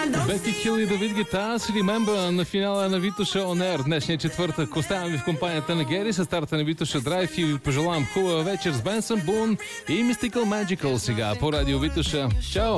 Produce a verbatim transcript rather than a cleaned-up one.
Беки Хил и Давид Гета си Remember на финала на Витоша On Air. Днешния четвъртък оставям ви в компанията на Гери с старта на Витоша Драйв и ви пожелавам хубава вечер с Бенсън Бун и Mystical Magical сега по радио Витоша. Чао!